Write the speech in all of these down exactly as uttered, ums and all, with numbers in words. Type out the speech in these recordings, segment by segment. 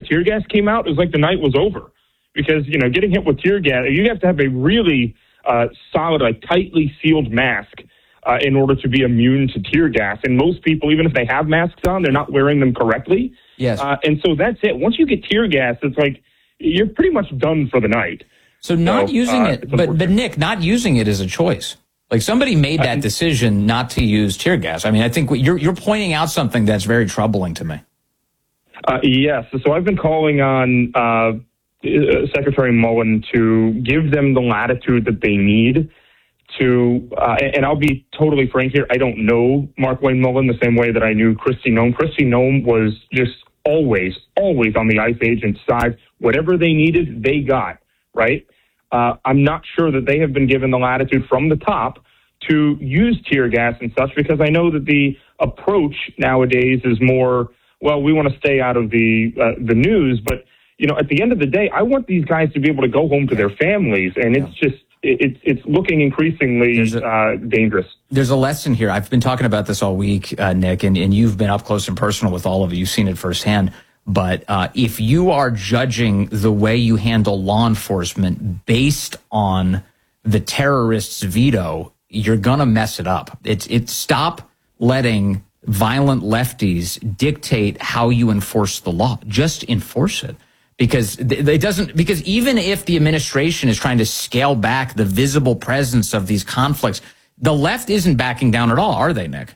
tear gas came out, it was like the night was over. Because, you know, getting hit with tear gas, you have to have a really uh, solid, like tightly sealed mask uh, in order to be immune to tear gas. And most people, even if they have masks on, they're not wearing them correctly. Yes. Uh, and so that's it. Once you get tear gas, it's like you're pretty much done for the night. So not so, using uh, it, but, but Nick, not using it is a choice. Like somebody made that decision not to use tear gas. I mean, I think what you're, you're pointing out something that's very troubling to me. Uh, yes. So I've been calling on uh, Secretary Mullen to give them the latitude that they need to, uh, and I'll be totally frank here, I don't know Markwayne Mullin the same way that I knew Kristi Noem. Kristi Noem was just always, always on the ICE agent's side. Whatever they needed, they got, right? Uh, I'm not sure that they have been given the latitude from the top to use tear gas and such, because I know that the approach nowadays is more, well, we want to stay out of the uh, the news, but you know, at the end of the day, I want these guys to be able to go home to their families, and it's just it's it's looking increasingly a, uh, dangerous. There's a lesson here. I've been talking about this all week, uh, Nick, and, and you've been up close and personal with all of it. You've seen it firsthand. But uh, if you are judging the way you handle law enforcement based on the terrorist's veto, you're gonna mess it up. It's it's stop letting violent lefties dictate how you enforce the law. Just enforce it. Because it doesn't, because even if the administration is trying to scale back the visible presence of these conflicts, the left isn't backing down at all, are they, Nick?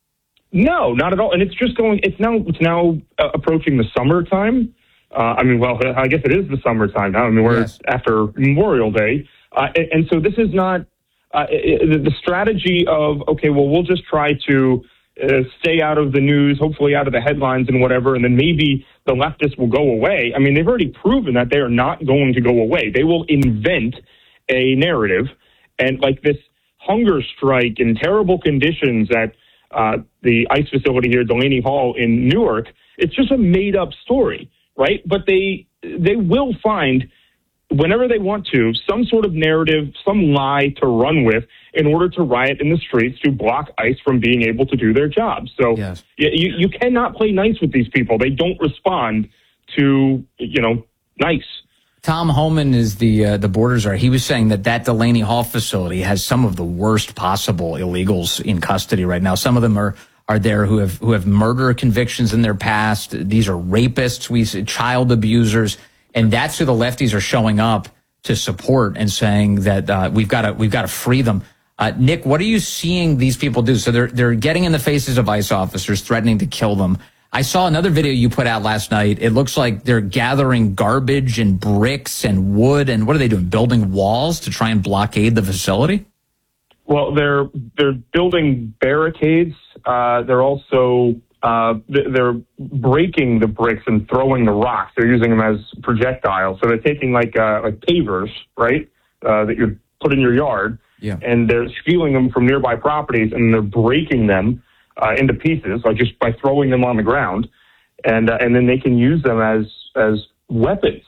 No, not at all. And it's just going, it's now, it's now uh, approaching the summertime. Uh, I mean, well, I guess it is the summertime now. I mean, we're yes. after Memorial Day. Uh, and, and so this is not uh, it, the strategy of, okay, well, we'll just try to uh, stay out of the news, hopefully out of the headlines and whatever, and then maybe the leftists will go away. I mean, they've already proven that they are not going to go away. They will invent a narrative, and like this hunger strike in terrible conditions at uh, the ICE facility here, Delaney Hall in Newark, it's just a made-up story, right? But they they will find, whenever they want to, some sort of narrative, some lie to run with in order to riot in the streets to block ICE from being able to do their job. So yes. you, you cannot play nice with these people. They don't respond to, you know, nice. Tom Homan is the uh, the border czar. He was saying that that Delaney Hall facility has some of the worst possible illegals in custody right now. Some of them are are there who have who have murder convictions in their past. These are rapists, we say, child abusers. And that's who the lefties are showing up to support and saying that uh, we've got to we've got to free them. Uh, Nick, what are you seeing these people do? So they're they're getting in the faces of ICE officers, threatening to kill them. I saw another video you put out last night. It looks like they're gathering garbage and bricks and wood, and what are they doing? Building walls to try and blockade the facility? Well, they're they're building barricades. Uh, they're also Uh, they're breaking the bricks and throwing the rocks. They're using them as projectiles. So they're taking like uh, like pavers, right, uh, that you put in your yard, yeah. and they're stealing them from nearby properties, and they're breaking them uh, into pieces, like just by throwing them on the ground, and uh, and then they can use them as as weapons.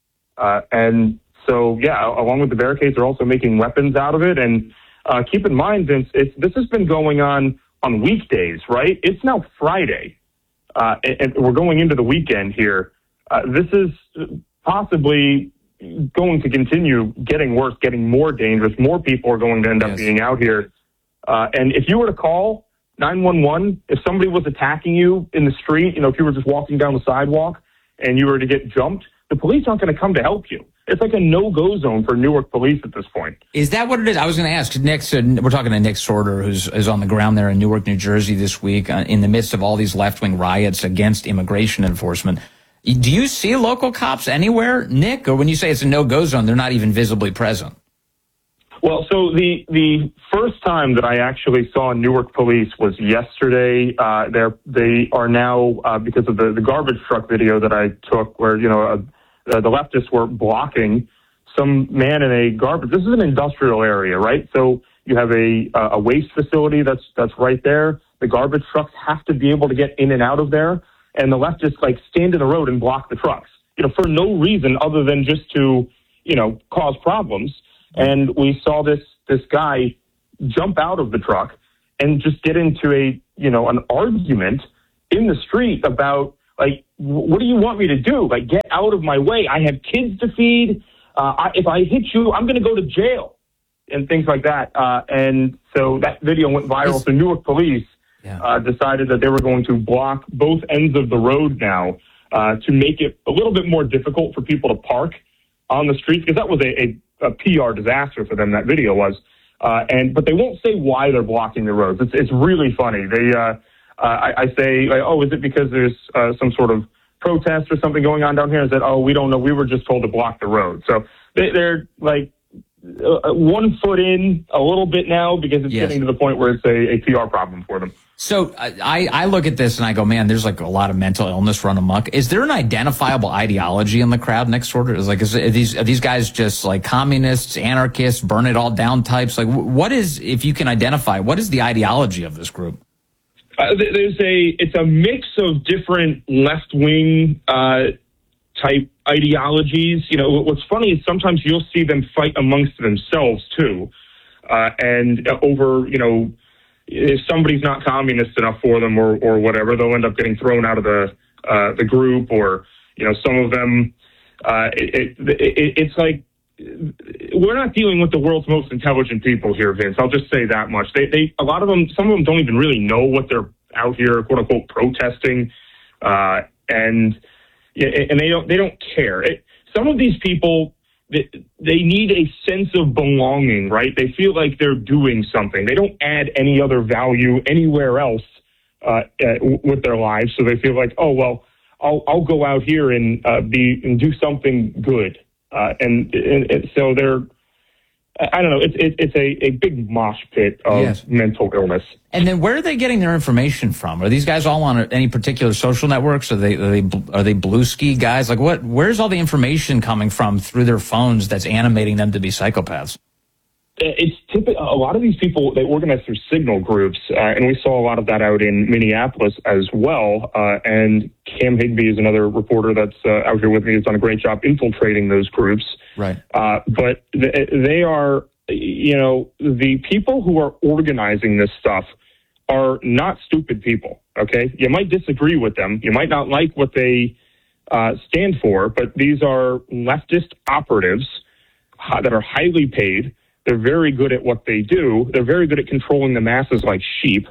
Uh, and so, yeah, along with the barricades, they're also making weapons out of it. And uh, keep in mind, Vince, it's, this has been going on on weekdays, right? It's now Friday, uh, and, and we're going into the weekend here. Uh, this is possibly going to continue getting worse, getting more dangerous. More people are going to end up yes. being out here. Uh, and if you were to call nine one one, if somebody was attacking you in the street, you know, if you were just walking down the sidewalk and you were to get jumped, the police aren't going to come to help you. It's like a no-go zone for Newark police at this point. Is that what it is? I was going to ask. Nick, so we're talking to Nick Sorter, who's is on the ground there in Newark, New Jersey this week, uh, in the midst of all these left-wing riots against immigration enforcement. Do you see local cops anywhere, Nick? Or when you say it's a no-go zone, they're not even visibly present? Well, so the the first time that I actually saw Newark police was yesterday. Uh, they're, they are now, uh, because of the, the garbage truck video that I took where, you know, uh, Uh, the leftists were blocking some man in a garbage. This is an industrial area, right? So you have a uh, a waste facility that's that's right there. The garbage trucks have to be able to get in and out of there, and the leftists like stand in the road and block the trucks, you know, for no reason other than just to, you know, cause problems. And we saw this this guy jump out of the truck and just get into a, you know, an argument in the street about, like, what do you want me to do? Like, get out of my way. I have kids to feed. Uh, I, if I hit you, I'm going to go to jail and things like that. Uh, and so that video went viral. So Newark police yeah. uh, decided that they were going to block both ends of the road now uh, to make it a little bit more difficult for people to park on the streets, because that was a, a, a P R disaster for them, that video was. Uh, and but they won't say why they're blocking the roads. It's it's really funny. They uh, uh, I, I say, like, oh, is it because there's uh, some sort of protest or something going on down here? Is that, oh, we don't know. We were just told to block the road. So they, they're like uh, one foot in a little bit now, because it's yes. getting to the point where it's a, a P R problem for them. So I, I look at this and I go, man, there's like a lot of mental illness run amok. Is there an identifiable ideology in the crowd next quarter? Is like, is are these are these guys just like communists, anarchists, burn it all down types? Like, what is, if you can identify, what is the ideology of this group? Uh, there's a it's a mix of different left wing uh, type ideologies. You know, what's funny is sometimes you'll see them fight amongst themselves too, uh, and over you know. If somebody's not communist enough for them or, or whatever, they'll end up getting thrown out of the uh, the group, or, you know, some of them, uh, it, it, it, it's like, we're not dealing with the world's most intelligent people here, Vince. I'll just say that much. They, they, a lot of them, some of them don't even really know what they're out here, quote unquote, protesting. Uh, and, and they don't, they don't care. It, some of these people, they need a sense of belonging, right? They feel like they're doing something. They don't add any other value anywhere else uh, uh, with their lives. So they feel like, oh, well, I'll, I'll go out here and uh, be and do something good. Uh, and, and, and so they're, I don't know, it's it, it's a, a big mosh pit of yes. mental illness. And then where are they getting their information from? Are these guys all on any particular social networks? Are they are they are they blue ski guys? Like, what? Where's all the information coming from through their phones that's animating them to be psychopaths? It's typical. A lot of these people, they organize through signal groups, uh, and we saw a lot of that out in Minneapolis as well. Uh, and Cam Higby is another reporter that's uh, out here with me. Has done a great job infiltrating those groups. Right. Uh, but th- they are, you know, the people who are organizing this stuff are not stupid people. Okay, you might disagree with them, you might not like what they uh, stand for, but these are leftist operatives that are highly paid. They're very good at what they do. They're very good at controlling the masses like sheep.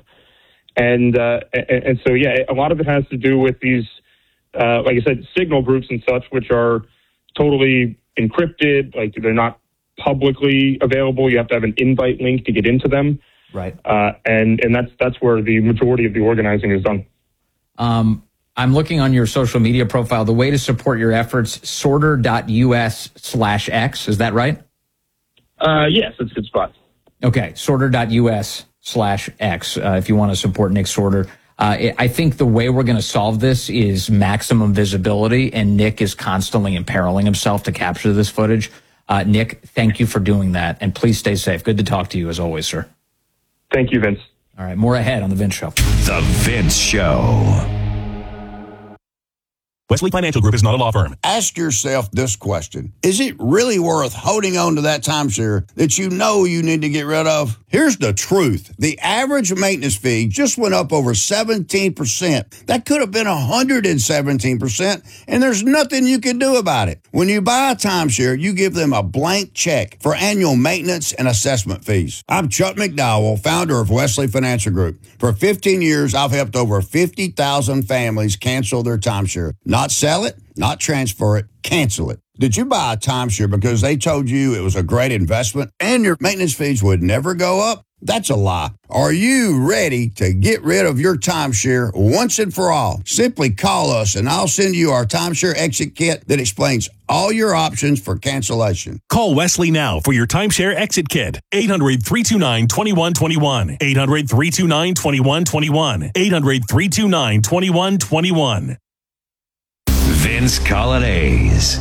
And uh, and, and so, yeah, a lot of it has to do with these, uh, like I said, signal groups and such, which are totally encrypted. Like, they're not publicly available. You have to have an invite link to get into them. Right. Uh, and, and that's that's where the majority of the organizing is done. Um, I'm looking on your social media profile. The way to support your efforts, sorter.us slash X. Is that right? Uh, yes, it's a good spot. Okay, sorter.us slash X, uh, if you want to support Nick Sorter. Uh, it, I think the way we're going to solve this is maximum visibility, and Nick is constantly imperiling himself to capture this footage. Uh, Nick, thank you for doing that, and please stay safe. Good to talk to you as always, sir. Thank you, Vince. All right, more ahead on The Vince Show. The Vince Show. Wesley Financial Group is not a law firm. Ask yourself this question. Is it really worth holding on to that timeshare that you know you need to get rid of? Here's the truth. The average maintenance fee just went up over seventeen percent. That could have been one hundred seventeen percent, and there's nothing you can do about it. When you buy a timeshare, you give them a blank check for annual maintenance and assessment fees. I'm Chuck McDowell, founder of Wesley Financial Group. For fifteen years, I've helped over fifty thousand families cancel their timeshare. Not sell it, not transfer it, cancel it. Did you buy a timeshare because they told you it was a great investment and your maintenance fees would never go up? That's a lie. Are you ready to get rid of your timeshare once and for all? Simply call us and I'll send you our timeshare exit kit that explains all your options for cancellation. Call Wesley now for your timeshare exit kit. eight hundred, three two nine, two one two one. eight hundred, three two nine, two one two one. eight hundred, three two nine, two one two one. Vince Colonnese.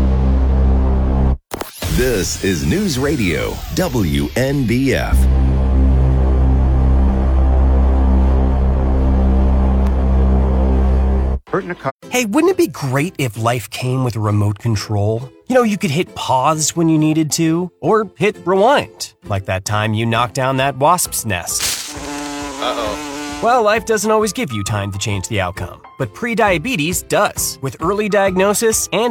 This is News Radio W N B F. Hey, wouldn't it be great if life came with a remote control? You know, you could hit pause when you needed to, or hit rewind, like that time you knocked down that wasp's nest. Uh-oh. Well, life doesn't always give you time to change the outcome, but prediabetes does. With early diagnosis and